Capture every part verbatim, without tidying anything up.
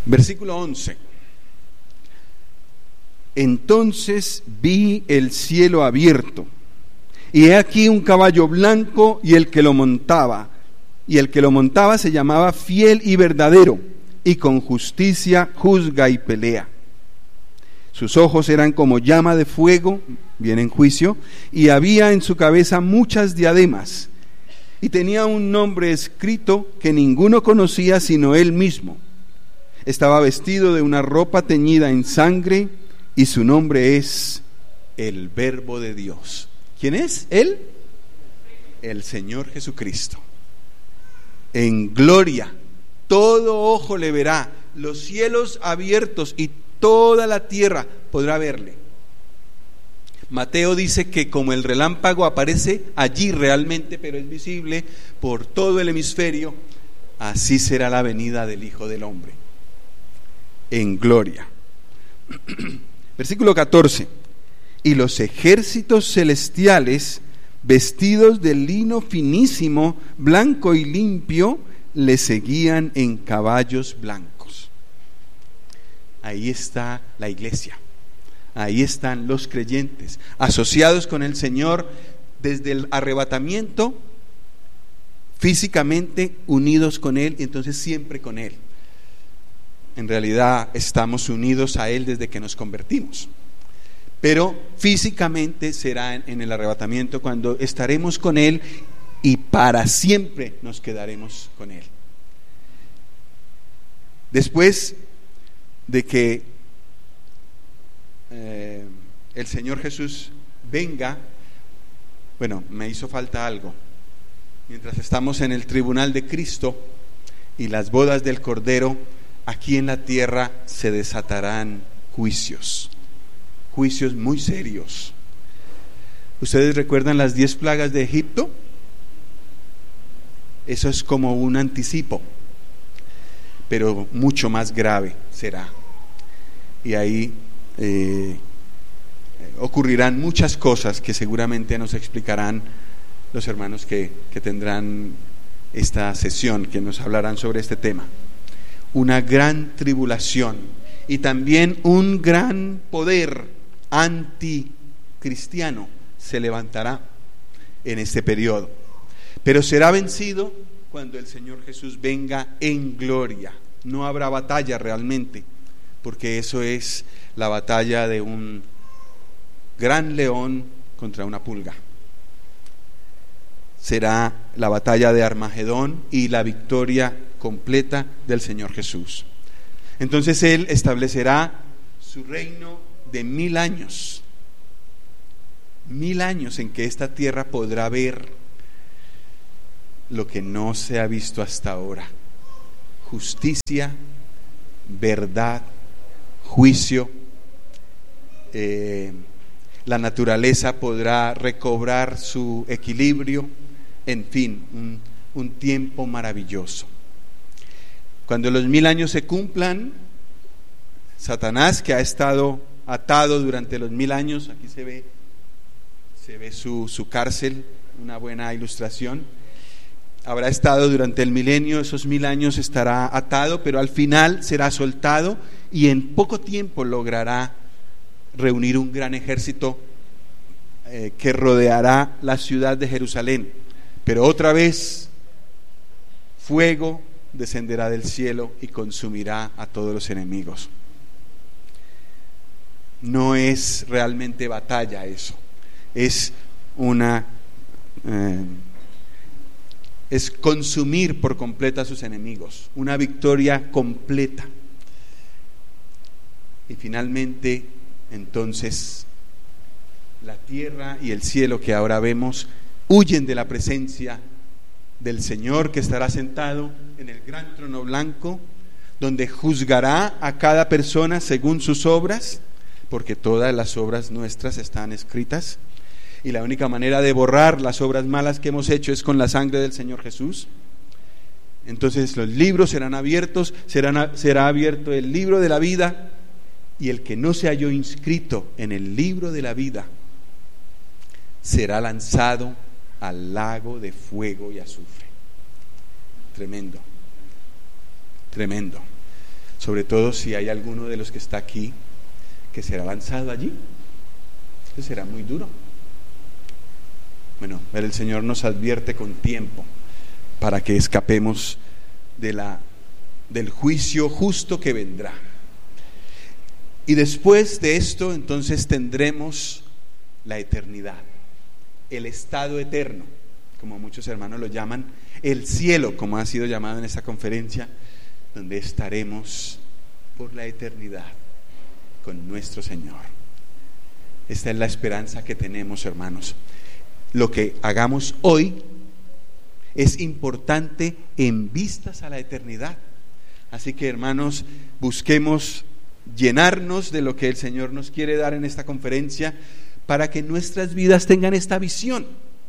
Versículo once. Entonces vi el cielo abierto, y he aquí un caballo blanco, y el que lo montaba, y el que lo montaba se llamaba Fiel y Verdadero, y con justicia juzga y pelea. Sus ojos eran como llama de fuego, viene en juicio, y había en su cabeza muchas diademas, y tenía un nombre escrito que ninguno conocía sino él mismo. Estaba vestido de una ropa teñida en sangre, y su nombre es el Verbo de Dios. ¿Quién es él? El Señor Jesucristo. En gloria, todo ojo le verá, los cielos abiertos y toda la tierra podrá verle. Mateo dice que como el relámpago aparece allí realmente, pero es visible por todo el hemisferio, así será la venida del Hijo del Hombre, en gloria. Versículo catorce. Y los ejércitos celestiales, vestidos de lino finísimo, blanco y limpio, le seguían en caballos blancos. Ahí está la iglesia, ahí están los creyentes, asociados con el Señor desde el arrebatamiento, físicamente unidos con Él y entonces siempre con Él. En realidad estamos unidos a Él desde que nos convertimos, pero físicamente será en el arrebatamiento cuando estaremos con Él y para siempre nos quedaremos con Él. Después de que eh, el Señor Jesús venga, bueno, me hizo falta algo. Mientras estamos en el tribunal de Cristo y las bodas del Cordero, aquí en la tierra se desatarán juicios, juicios muy serios. ¿Ustedes recuerdan las diez plagas de Egipto? Eso es como un anticipo, pero mucho más grave será. Y ahí eh, ocurrirán muchas cosas que seguramente nos explicarán los hermanos que, que tendrán esta sesión, que nos hablarán sobre este tema. Una gran tribulación y también un gran poder anticristiano se levantará en este periodo, pero será vencido cuando el Señor Jesús venga en gloria. No habrá batalla realmente, porque eso es la batalla de un gran león contra una pulga. Será la batalla de Armagedón y la victoria completa del Señor Jesús. Entonces Él establecerá su reino de mil años, mil años en que esta tierra podrá ver lo que no se ha visto hasta ahora: justicia, verdad, juicio. Eh, la naturaleza podrá recobrar su equilibrio. En fin, un, un tiempo maravilloso. Cuando los mil años se cumplan, Satanás, que ha estado atado durante los mil años, aquí se ve, se ve su, su cárcel, una buena ilustración. Habrá estado durante el milenio, esos mil años estará atado, pero al final será soltado y en poco tiempo logrará reunir un gran ejército eh, que rodeará la ciudad de Jerusalén. Pero otra vez fuego descenderá del cielo y consumirá a todos los enemigos. No es realmente batalla eso, es una eh, es consumir por completo a sus enemigos, una victoria completa. Y finalmente, entonces, la tierra y el cielo que ahora vemos huyen de la presencia del Señor, que estará sentado en el gran trono blanco, donde juzgará a cada persona según sus obras, porque todas las obras nuestras están escritas, y la única manera de borrar las obras malas que hemos hecho es con la sangre del Señor Jesús. Entonces los libros serán abiertos, serán, será abierto el libro de la vida, y el que no se halló inscrito en el libro de la vida será lanzado al lago de fuego y azufre. Tremendo, tremendo. sobre todo si hay alguno de los que está aquí que será lanzado allí. Eso será muy duro. Bueno, pero el Señor nos advierte con tiempo para que escapemos de la, del juicio justo que vendrá. Y después de esto, entonces tendremos la eternidad, el estado eterno, como muchos hermanos lo llaman, el cielo, como ha sido llamado en esta conferencia, donde estaremos por la eternidad con nuestro Señor. Esta es la esperanza que tenemos, hermanos. Lo que hagamos hoy es importante en vistas a la eternidad. Así que, hermanos, busquemos llenarnos de lo que el Señor nos quiere dar en esta conferencia para que nuestras vidas tengan esta visión.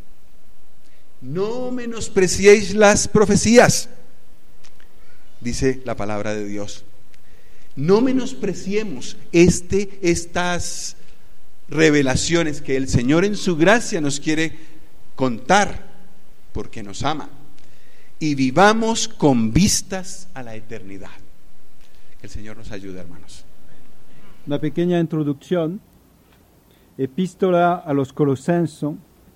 No menospreciéis las profecías, dice la palabra de Dios. No menospreciemos este, estas revelaciones que el Señor en su gracia nos quiere contar porque nos ama, y vivamos con vistas a la eternidad. Que el Señor nos ayude, hermanos. Una pequeña introducción. Epístola a los Colosenses,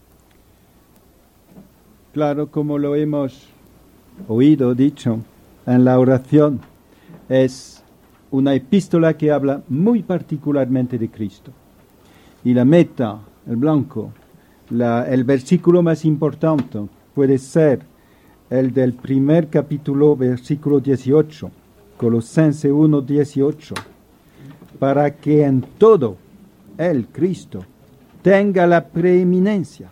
claro, como lo hemos oído, dicho en la oración, es una epístola que habla muy particularmente de Cristo. Y la meta, el blanco, la, el versículo más importante puede ser el del primer capítulo, versículo dieciocho, Colosenses uno, dieciocho, para que en todo Él, Cristo, tenga la preeminencia.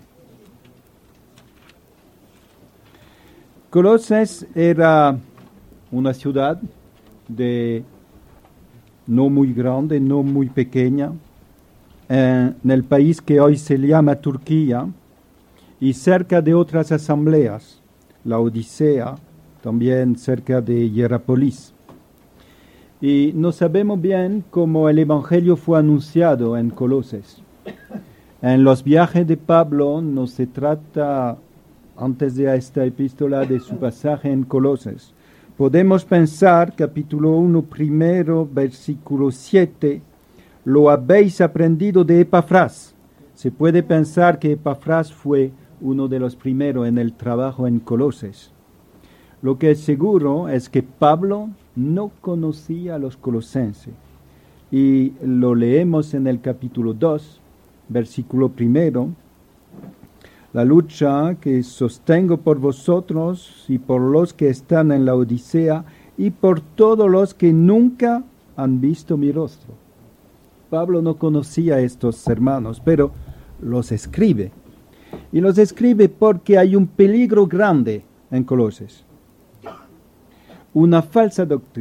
Colosas era una ciudad de no muy grande, no muy pequeña, en el país que hoy se llama Turquía, y cerca de otras asambleas, la Odisea, también cerca de Hierápolis. Y no sabemos bien cómo el Evangelio fue anunciado en Colosas. En los viajes de Pablo no se trata, antes de esta epístola, de su pasaje en Colosas. Podemos pensar, capítulo uno, primero, versículo siete, lo habéis aprendido de Epafras. Se puede pensar que Epafras fue uno de los primeros en el trabajo en Colosas. Lo que es seguro es que Pablo no conocía a los colosenses, y lo leemos en el capítulo dos, versículo primero. La lucha que sostengo por vosotros y por los que están en la Odisea y por todos los que nunca han visto mi rostro. Pablo no conocía a estos hermanos, pero los escribe. Y los escribe porque hay un peligro grande en Colosas. Una falsa doctrina.